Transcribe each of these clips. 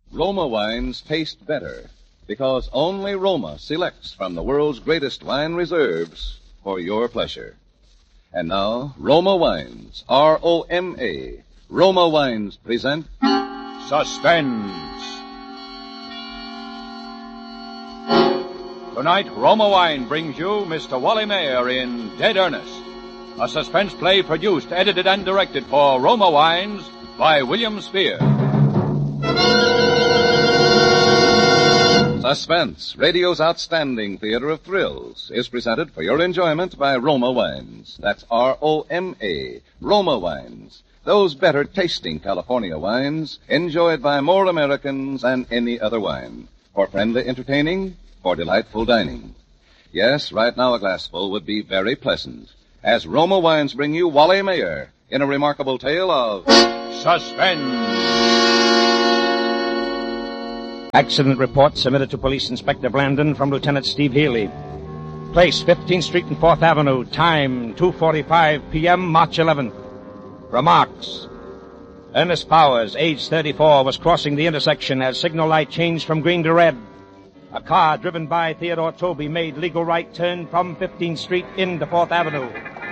Roma wines taste better because only Roma selects from the world's greatest wine reserves for your pleasure. And now, Roma Wines, R-O-M-A. Roma Wines present Suspense. Tonight, Roma Wine brings you Mr. Wally Mayer in Dead Earnest, a suspense play produced, edited, and directed for Roma Wines by William Spear. Suspense, radio's outstanding theater of thrills, is presented for your enjoyment by Roma Wines. That's R-O-M-A, Roma Wines. Those better tasting California wines enjoyed by more Americans than any other wine. For friendly entertaining, for delightful dining. Yes, right now a glassful would be very pleasant. As Roma Wines bring you Wally Mayer in a remarkable tale of Suspense. Accident report submitted to Police Inspector Blandon from Lieutenant Steve Healy. Place, 15th Street and 4th Avenue. Time, 2:45 p.m., March 11th. Remarks. Ernest Powers, age 34, was crossing the intersection as signal light changed from green to red. A car driven by Theodore Toby made legal right turn from 15th Street into 4th Avenue.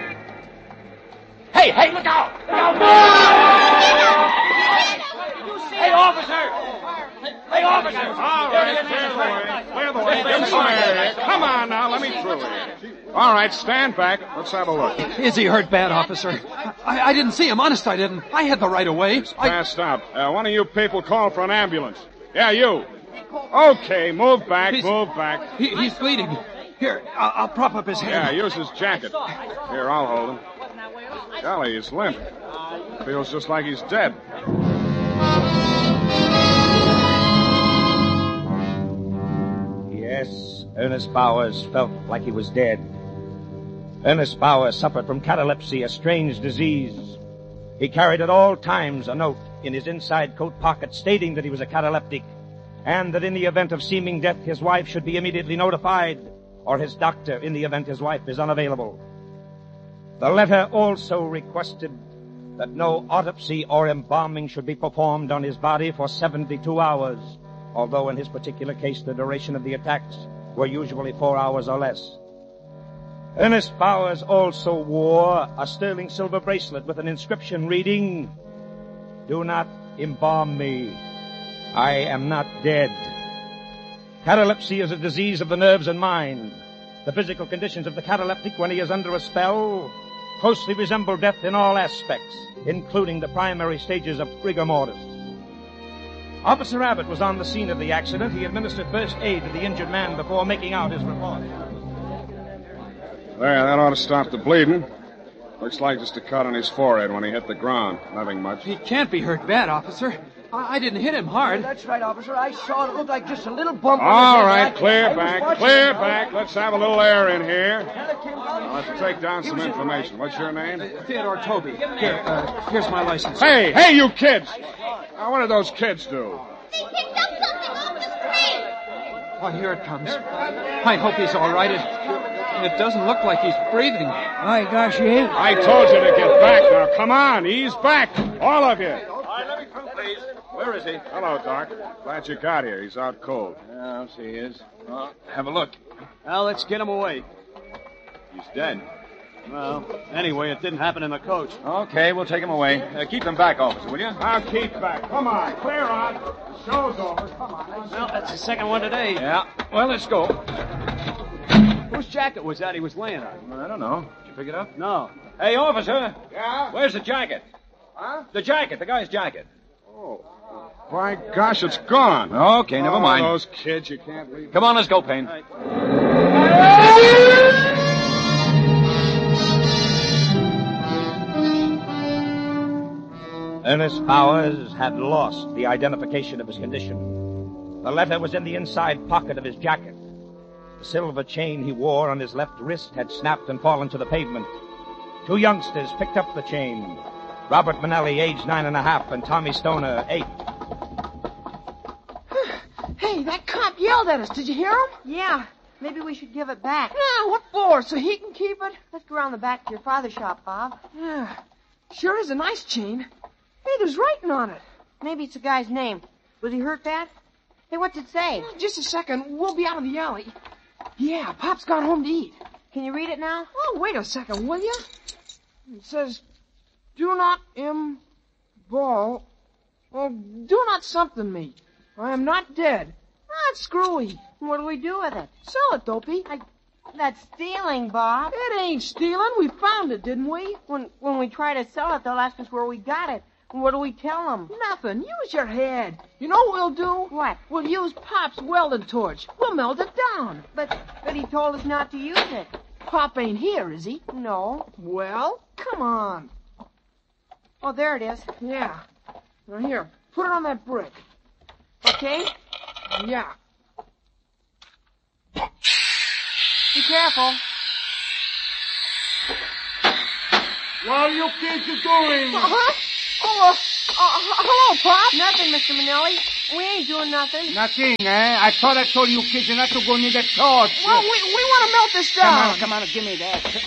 Hey, look out! Look out! Hey, officer! Hey, officer! All right, clear the way. Come on now, let me through here. All right, stand back. Let's have a look. Is he hurt bad, officer? I didn't see him. Honest, I didn't. I had the right of way. He's passed out. One of you people call for an ambulance. Yeah, you. Okay, move back. He's bleeding. Here, I'll prop up his Yeah, hand. use his jacket. Here, I'll hold him. Golly, he's limp. Feels just like he's dead. Yes, Ernest Bowers felt like he was dead. Ernest Bowers suffered from catalepsy, a strange disease. He carried at all times a note in his inside coat pocket stating that he was a cataleptic and that in the event of seeming death, his wife should be immediately notified, or his doctor in the event his wife is unavailable. The letter also requested that no autopsy or embalming should be performed on his body for 72 hours, although in his particular case the duration of the attacks were usually 4 hours or less. Ernest Bowers also wore a sterling silver bracelet with an inscription reading, "Do not embalm me. I am not dead." Catalepsy is a disease of the nerves and mind. The physical conditions of the cataleptic when he is under a spell closely resemble death in all aspects, including the primary stages of rigor mortis. Officer Abbott was on the scene of the accident. He administered first aid to the injured man before making out his report. There, that ought to stop the bleeding. Looks like just a cut on his forehead when he hit the ground. Nothing much. He can't be hurt bad, officer. I didn't hit him hard. That's right, officer. I saw it look like just a little bump. All right, clear back. Let's have a little air in here. Now, let's take down some information. What's your name? Theodore Toby. Here's my license. Hey, you kids! Now, what did those kids do? They picked up something off the street. Oh, here it comes. I hope he's all right. It doesn't look like he's breathing. My gosh, he ain't. I told you to get back now. Come on, ease back. All of you. All right, let me through, please. Where is he? Hello, Doc. Glad you got here. He's out cold. Yeah, he is. Have a look. Well, let's get him away. He's dead. Well, anyway, it didn't happen in the coach. Okay, we'll take him away. Keep him back, officer, will you? I'll keep back. Come on, clear on. The show's over. Come on. Well, that's the second one today. Yeah. Well, let's go. Whose jacket was that he was laying on? I don't know. Did you pick it up? No. Hey, officer. Yeah? Where's the jacket? Huh? The jacket, the guy's jacket. Oh. My gosh, it's gone. Okay, never mind. Those kids, you can't leave. Come on, let's go, Payne. Ernest Bowers had lost the identification of his condition. The letter was in the inside pocket of his jacket. The silver chain he wore on his left wrist had snapped and fallen to the pavement. Two youngsters picked up the chain. Robert Manelli, age 9.5, and Tommy Stoner, 8. Hey, that cop yelled at us. Did you hear him? Yeah. Maybe we should give it back. Yeah, what for? So he can keep it? Let's go around the back to your father's shop, Bob. Yeah. Sure is a nice chain. Hey, there's writing on it. Maybe it's the guy's name. Was he hurt bad? Hey, what's it say? Just a second. We'll be out in the alley. Yeah, Pop's gone home to eat. Can you read it now? Oh, wait a second, will you? It says, do not imball. Oh, do not something me. I am not dead. That's screwy. What do we do with it? Sell it, Dopey. That's stealing, Bob. It ain't stealing. We found it, didn't we? When we try to sell it, they'll ask us where we got it. What do we tell them? Nothing. Use your head. You know what we'll do? What? We'll use Pop's welding torch. We'll melt it down. But he told us not to use it. Pop ain't here, is he? No. Well, come on. Oh, there it is. Yeah. Now here, put it on that brick. Okay? Yeah. Be careful. What are you kids doing? Uh-huh. Hello, Pop. Nothing, Mr. Manelli. We ain't doing nothing. Nothing, eh? I thought I told you kids not to go near the torch. Well, we want to melt this down. Come on, give me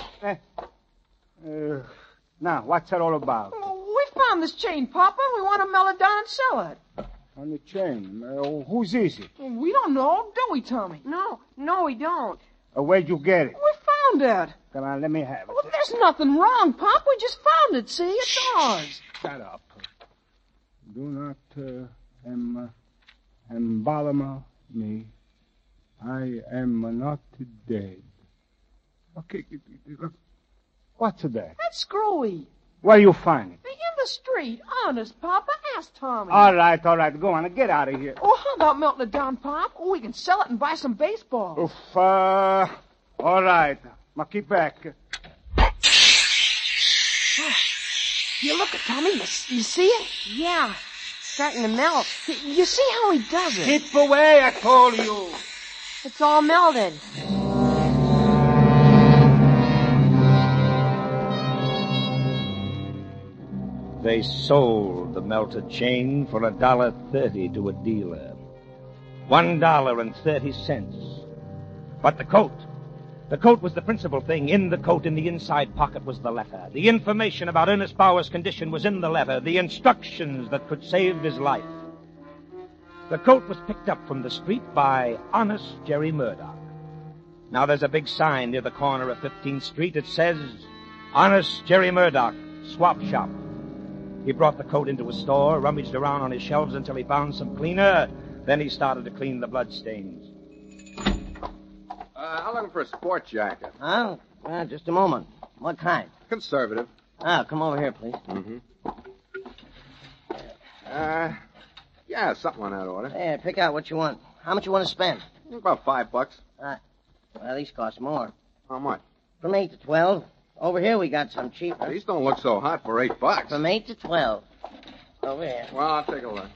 that. Now, what's that all about? We found this chain, Papa, and we want to melt it down and sell it. On the chain. Whose is it? We don't know, do we, Tommy? No, we don't. Where'd you get it? We found it. Come on, let me have it. Well, there's nothing wrong, Pop. We just found it, see? It's ours. Shut up. Do not embalm me. I am not dead. Okay, look. What's that? That's screwy. Where you find it? In the street. Honest, Papa. Ask Tommy. All right. Go on. Get out of here. Oh, how about melting it down, Pop? Oh, we can sell it and buy some baseballs. Oof, all right. Now keep back. You look at Tommy. You see it? Yeah. Starting to melt. You see how he does it? Keep away, I told you. It's all melted. They sold the melted chain for $1.30 to a dealer. $1.30. But the coat. The coat was the principal thing. In the coat, in the inside pocket, was the letter. The information about Ernest Bauer's condition was in the letter. The instructions that could save his life. The coat was picked up from the street by Honest Jerry Murdoch. Now there's a big sign near the corner of 15th Street. It says, Honest Jerry Murdoch, Swap Shop. He brought the coat into a store, rummaged around on his shelves until he found some cleaner. Then he started to clean the bloodstains. I'm looking for a sport jacket. Oh, just a moment. What kind? Conservative. Oh, come over here, please. Mm-hmm. Yeah, something on that order. There, pick out what you want. How much you want to spend? About $5. Well, these cost more. How much? From 8 to 12. Over here we got some cheaper. These don't look so hot for $8. From 8 to 12. Over here. Well, I'll take a look.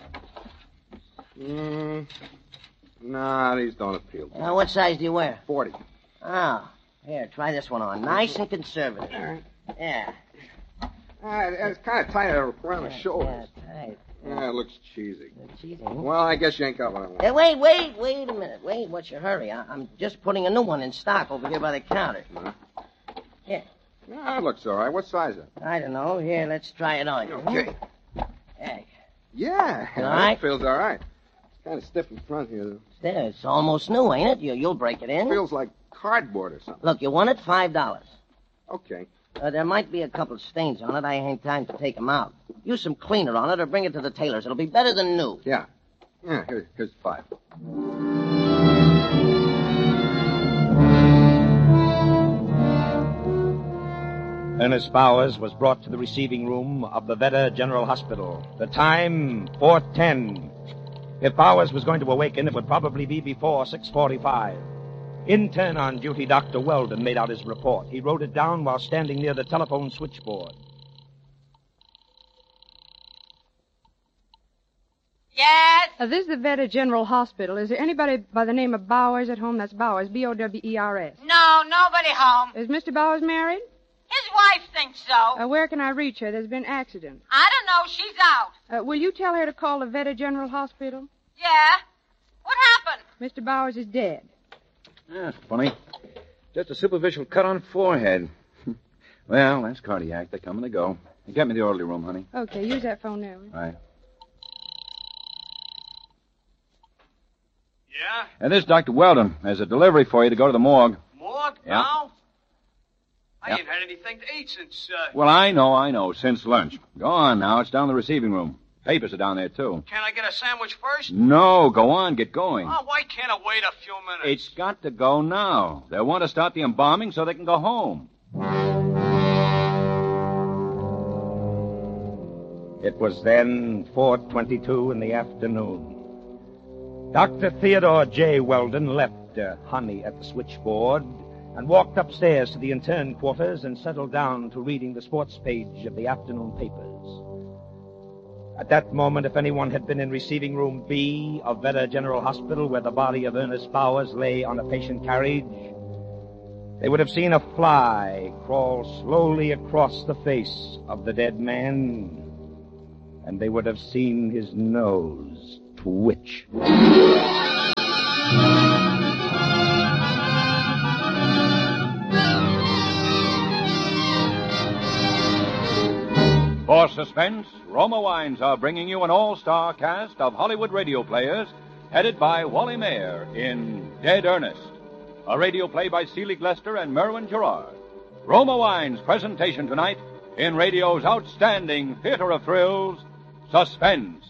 Nah, these don't appeal to me. What size do you wear? 40. Oh, here, try this one on. Nice and conservative. Yeah. It's kind of tight around the shoulders. Yeah, tight. Yeah, it looks cheesy. Cheesy. Well, I guess you ain't got what I want. Hey, wait a minute. Wait, what's your hurry? I'm just putting a new one in stock over here by the counter. Huh? Here. Yeah, it looks all right. What size is it? I don't know. Here, let's try it on. Okay. Hey. Yeah, all right? It feels all right. It's kind of stiff in front here, though. There, it's almost new, ain't it? You'll break it in. It feels like cardboard or something. Look, you want it? $5. Okay. There might be a couple of stains on it. I ain't time to take them out. Use some cleaner on it or bring it to the tailor's. It'll be better than new. Yeah. Yeah, here's 5. Ernest Bowers was brought to the receiving room of the Veda General Hospital. The time, 4:10. If Bowers was going to awaken, it would probably be before 6:45. Intern on duty, Dr. Weldon, made out his report. He wrote it down while standing near the telephone switchboard. Yes? This is the Veda General Hospital. Is there anybody by the name of Bowers at home? That's Bowers, B-O-W-E-R-S. No, nobody home. Is Mr. Bowers married? His wife thinks so. Where can I reach her? There's been an accident. I don't know. She's out. Will you tell her to call the Veda General Hospital? Yeah? What happened? Mr. Bowers is dead. That's funny. Just a superficial cut on forehead. Well, that's cardiac. They come and they go. Get me the orderly room, honey. Okay, use that phone now. All right. Yeah? This is Dr. Weldon. There's a delivery for you to go to the morgue. Morgue? Yeah. Now? I Yeah. ain't had anything to eat since, Well, I know. Since lunch. Go on now. It's down in the receiving room. Papers are down there, too. Can I get a sandwich first? No, go on. Get going. Oh, why can't I wait a few minutes? It's got to go now. They want to start the embalming so they can go home. It was then 4:22 in the afternoon. Dr. Theodore J. Weldon left Honey at the switchboard and walked upstairs to the intern quarters and settled down to reading the sports page of the afternoon papers. At that moment, if anyone had been in receiving room B of Vedder General Hospital, where the body of Ernest Bowers lay on a patient carriage, they would have seen a fly crawl slowly across the face of the dead man, and they would have seen his nose twitch. For suspense, Roma Wines are bringing you an all-star cast of Hollywood radio players headed by Wally Mayer in Dead Ernest, a radio play by Seeley Glester and Merwin Gerard. Roma Wines' presentation tonight in radio's outstanding theater of thrills, Suspense.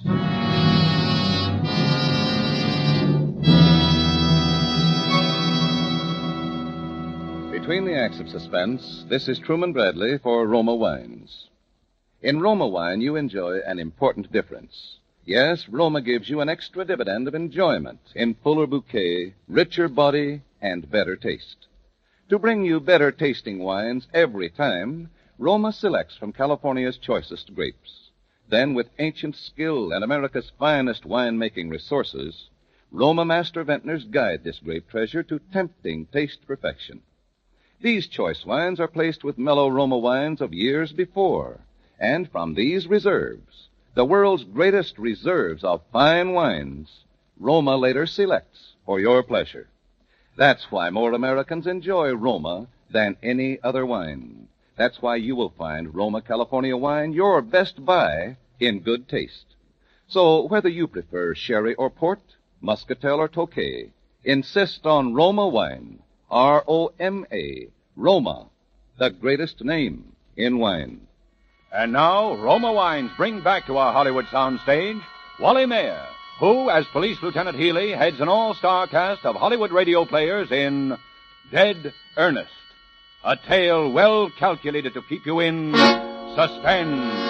Between the acts of suspense, this is Truman Bradley for Roma Wines. In Roma Wine, you enjoy an important difference. Yes, Roma gives you an extra dividend of enjoyment in fuller bouquet, richer body, and better taste. To bring you better tasting wines every time, Roma selects from California's choicest grapes. Then, with ancient skill and America's finest wine-making resources, Roma master vintners guide this grape treasure to tempting taste perfection. These choice wines are placed with mellow Roma wines of years before, and from these reserves, the world's greatest reserves of fine wines, Roma later selects for your pleasure. That's why more Americans enjoy Roma than any other wine. That's why you will find Roma California wine your best buy in good taste. So whether you prefer sherry or port, muscatel or Tokay, insist on Roma wine, R-O-M-A, Roma, the greatest name in wine. And now, Roma Wines bring back to our Hollywood soundstage Wally Mayer, who, as Police Lieutenant Healy, heads an all-star cast of Hollywood radio players in Dead Ernest, a tale well calculated to keep you in suspense.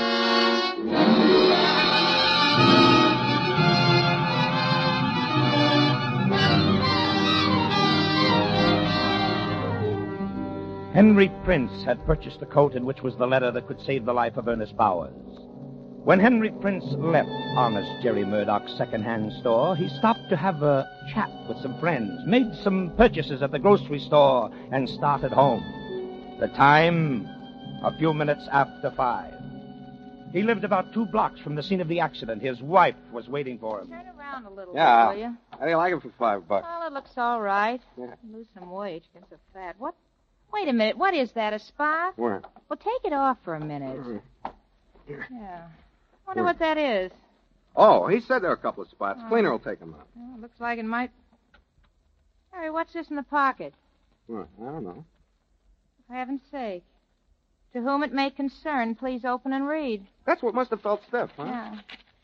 Henry Prince had purchased the coat in which was the letter that could save the life of Ernest Bowers. When Henry Prince left honest Jerry Murdoch's second-hand store, he stopped to have a chat with some friends, made some purchases at the grocery store, and started home. The time, a few minutes after 5. He lived about 2 blocks from the scene of the accident. His wife was waiting for him. Turn around a little bit, Yeah. will you? How do you like it for $5? Well, it looks all right. Yeah. Lose some weight. Get so fat. What? Wait a minute. What is that, a spot? Where? Well, take it off for a minute. Yeah. Wonder what that is. Oh, he said there are a couple of spots. Cleaner will take them out. Well, looks like it might... Harry, what's this in the pocket? Well, I don't know. For heaven's sake. To whom it may concern, please open and read. That's what must have felt stiff, huh? Yeah.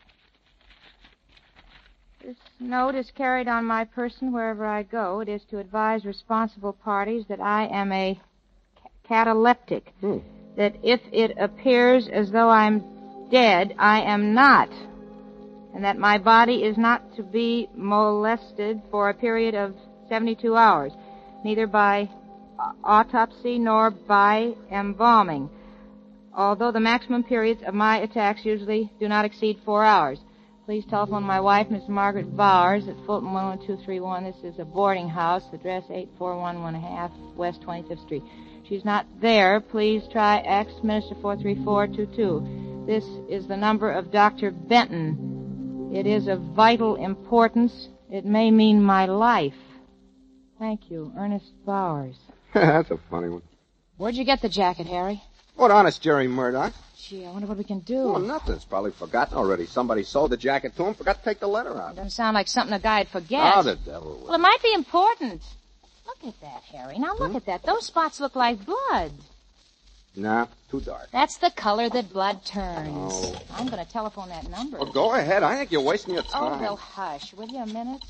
This note is carried on my person wherever I go. It is to advise responsible parties that I am a cataleptic. That if it appears as though I'm dead, I am not. And that my body is not to be molested for a period of 72 hours, neither by autopsy nor by embalming, although the maximum periods of my attacks usually do not exceed 4 hours. Please telephone my wife, Miss Margaret Bowers, at Fulton 11231. This is a boarding house, address 8411 West 25th Street. She's not there. Please try X Minister 43422. This is the number of Dr. Benton. It is of vital importance. It may mean my life. Thank you, Ernest Bowers. That's a funny one. Where'd you get the jacket, Harry? What, honest Jerry Murdoch? gee, I wonder what we can do. Well, nothing. It's probably forgotten already. Somebody sold the jacket to him, forgot to take the letter out. Doesn't sound like something a guy'd forget. Oh, the devil would. Well, it might be important. Look at that, Harry. Now look at that. Those spots look like blood. Nah, too dark. That's the color that blood turns. Oh. I'm going to telephone that number. Well, go ahead. I think you're wasting your time. Oh, well, hush. Will you a minute?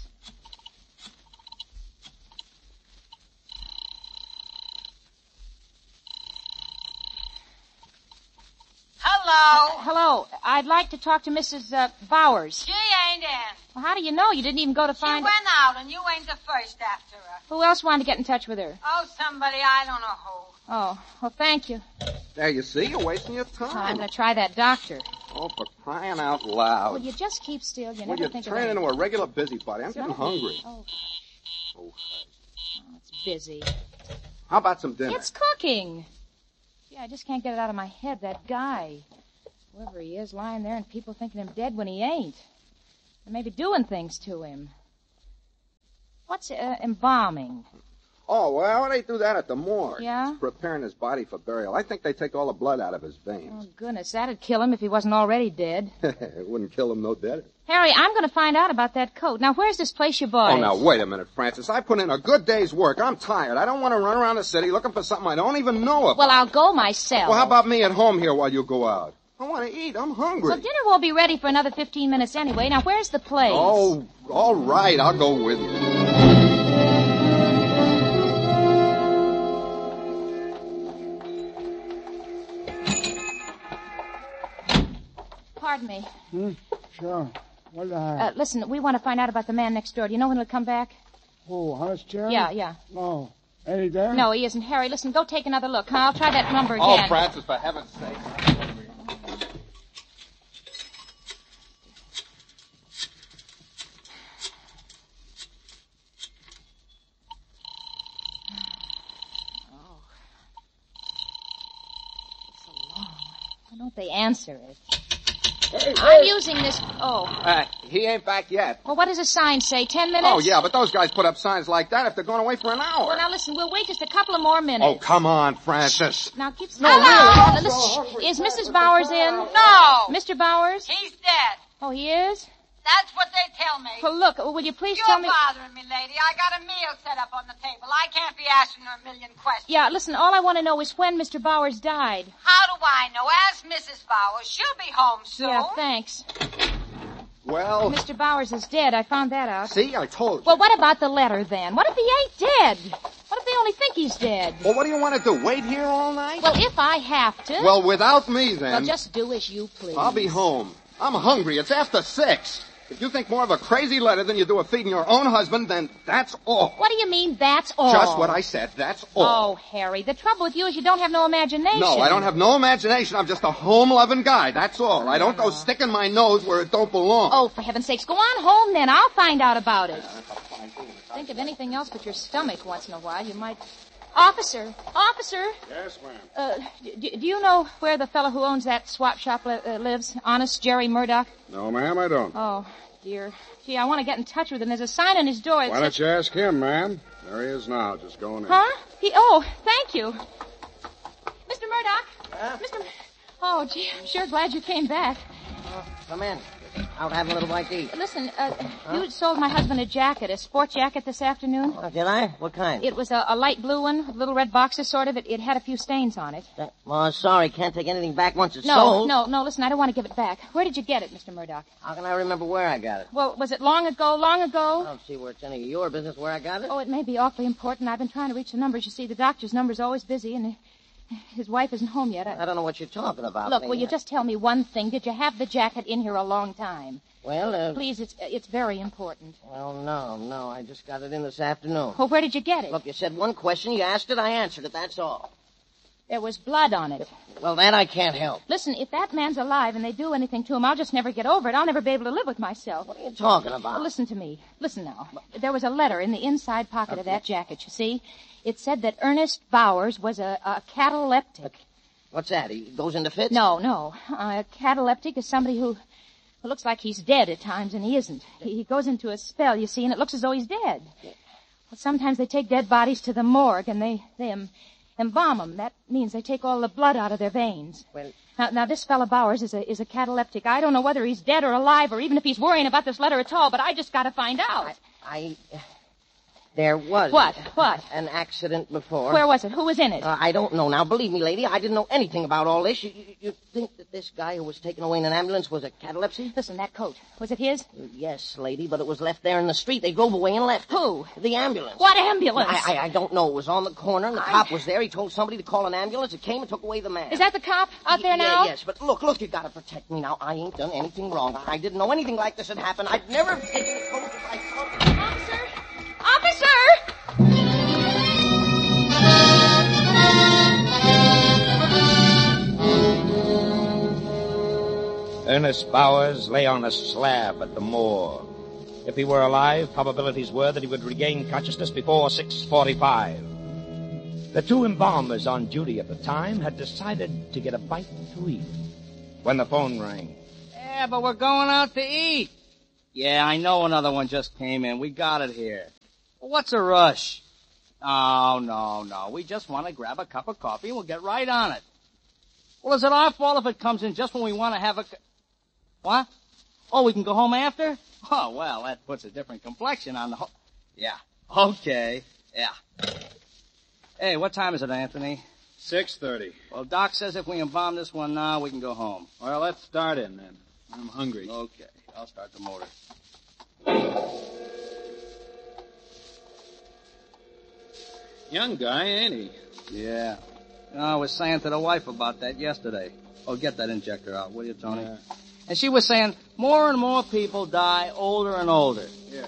Hello. Hello. I'd like to talk to Mrs. Bowers. She ain't in. Well, how do you know? You didn't even go to find... She went out, and you ain't the first after her. Who else wanted to get in touch with her? Oh, somebody, I don't know who. Oh, well, thank you. There, you see? You're wasting your time. I'm going to try that doctor. Oh, for crying out loud. Will you just keep still? You Well, never you think of turn anything. into a regular busybody. I'm getting hungry. Oh, Oh, it's busy. how about some dinner? It's cooking. Gee, I just can't get it out of my head, that guy. Whoever he is, lying there and people thinking him dead when he ain't. They may be doing things to him. What's embalming? Oh, well, they do that at the morgue. Yeah? Preparing his body for burial. I think they take all the blood out of his veins. Oh, goodness, that'd kill him if he wasn't already dead. It wouldn't kill him no deader. Harry, I'm going to find out about that coat. Now, where's this place you bought Oh, it? now, wait a minute, Francis. I put in a good day's work. I'm tired. I don't want to run around the city looking for something I don't even know about. Well, I'll go myself. Well, how about me at home here while you go out? I want to eat. I'm hungry. Well, dinner won't be ready for another 15 minutes anyway. Now, where's the place? Oh, all right. I'll go with you. Pardon me. Sure. Listen, we want to find out about the man next door. Do you know when he'll come back? Oh, honest, Jerry? Yeah. No. Ain't he there? No, he isn't. Harry, listen, go take another look. Huh? I'll try that number again. Oh, Francis, for heaven's sake. Why don't they answer it? I'm using this... Oh. He ain't back yet. Well, what does the sign say? 10 minutes? Oh, yeah, but those guys put up signs like that if they're going away for an hour. Well, now listen, we'll wait just a couple of more minutes. Oh, come on, Francis. Now keep... Hello? Listen, is Mrs. Bowers in? No. Mr. Bowers? He's dead. Oh, he is? That's what they tell me. Well, look, will you please You're tell me... bothering me, lady. I got a meal set up on the table. I can't be asking her a million questions. Yeah, listen, all I want to know is when Mr. Bowers died. How do I know? Ask Mrs. Bowers. She'll be home soon. Yeah, thanks. Well... Mr. Bowers is dead. I found that out. See, I told you. Well, what about the letter, then? What if he ain't dead? What if they only think he's dead? Well, what do you want to do, wait here all night? Well, if I have to... Well, without me, then... Well, just do as you please. I'll be home. I'm hungry. It's after 6. If you think more of a crazy letter than you do of feeding your own husband, then that's all. What do you mean, that's all? Just what I said, that's all. Oh, Harry, the trouble with you is you don't have no imagination. No, I don't have no imagination. I'm just a home-loving guy, that's all. I don't go sticking my nose where it don't belong. Oh, for heaven's sakes, go on home then. I'll find out about it. Think of anything else but your stomach once in a while. You might... Officer! Yes, ma'am. Do you know where the fellow who owns that swap shop lives? Honest Jerry Murdoch? No, ma'am, I don't. Oh, dear. Gee, I want to get in touch with him. There's a sign on his door. Why don't you ask him, ma'am? There he is now, just going in. Huh? Oh, thank you. Mr. Murdoch. Oh, gee, I'm sure glad you came back. Come in. Out having a little white tea. Listen, you sold my husband a jacket, a sport jacket this afternoon. Oh, did I? What kind? It was a light blue one, with little red boxes, sort of. It had a few stains on it. Well, sorry, can't take anything back once it's sold. No, listen, I don't want to give it back. Where did you get it, Mr. Murdoch? How can I remember where I got it? Well, was it long ago? I don't see where it's any of your business where I got it. Oh, it may be awfully important. I've been trying to reach the numbers. You see, the doctor's number's always busy, and his wife isn't home yet. I don't know what you're talking about. Look, will you just tell me one thing? Did you have the jacket in here a long time? Well, Please, it's very important. Well, no. I just got it in this afternoon. Well, where did you get it? Look, you said one question, you asked it, I answered it, that's all. There was blood on it. Well, that I can't help. Listen, if that man's alive and they do anything to him, I'll just never get over it. I'll never be able to live with myself. What are you talking about? Well, listen to me. Listen now. There was a letter in the inside pocket of that jacket, you see. It said that Ernest Bowers was a cataleptic. What's that? He goes into fits? No. A cataleptic is somebody who looks like he's dead at times, and he isn't. He goes into a spell, you see, and it looks as though he's dead. Well, sometimes they take dead bodies to the morgue, and Embalm them. That means they take all the blood out of their veins. Well, Now, this fella Bowers is a cataleptic. I don't know whether he's dead or alive or even if he's worrying about this letter at all, but I just got to find out. There was... What? An accident before. Where was it? Who was in it? I don't know. Now, believe me, lady, I didn't know anything about all this. You think that this guy who was taken away in an ambulance was a catalepsy? Listen, that coat. Was it his? Yes, lady, but it was left there in the street. They drove away and left. Who? The ambulance. What ambulance? I don't know. It was on the corner, and the cop was there. He told somebody to call an ambulance. It came and took away the man. Is that the cop out there now? Yes, but look, you gotta protect me now. I ain't done anything wrong. I didn't know anything like this had happened. I'd never taken a coat if I thought... Officer! Ernest Bowers lay on a slab at the morgue. If he were alive, probabilities were that he would regain consciousness before 6:45. The two embalmers on duty at the time had decided to get a bite to eat when the phone rang. Yeah, but we're going out to eat. Yeah, I know another one just came in. We got it here. Well, what's a rush? Oh, no. We just want to grab a cup of coffee and we'll get right on it. Well, is it our fault if it comes in just when we want to have a... What? Oh, we can go home after? Oh, well, that puts a different complexion on the whole... Yeah. Okay. Yeah. Hey, what time is it, Anthony? 6:30. Well, Doc says if we embalm this one now, we can go home. Well, let's start in then. I'm hungry. Okay. I'll start the motor. Young guy, ain't he? Yeah. I was saying to the wife about that yesterday. Oh, get that injector out, will you, Tony? Yeah. And she was saying more and more people die older and older. Yeah.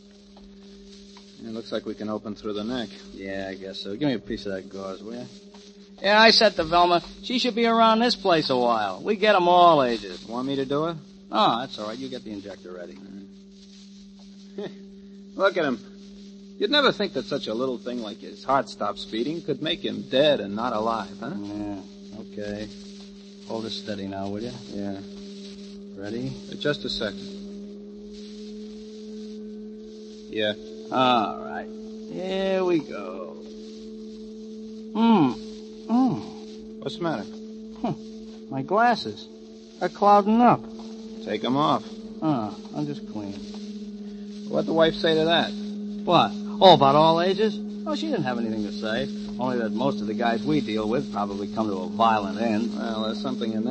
It looks like we can open through the neck. Yeah, I guess so. Give me a piece of that gauze, will you? Yeah, I said to Velma, she should be around this place a while. We get 'em all ages. Want me to do it? Oh, that's all right. You get the injector ready. Look at him. You'd never think that such a little thing like his heart stops beating could make him dead and not alive, huh? Yeah, okay. Hold it steady now, will you? Yeah. Ready? Just a second. Yeah. All right. Here we go. What's the matter? My glasses. They're clouding up. Take them off. I'm just clean. What'd the wife say to that? What? Oh, about all ages? Oh, she didn't have anything to say. Only that most of the guys we deal with probably come to a violent end. Well, there's something in that.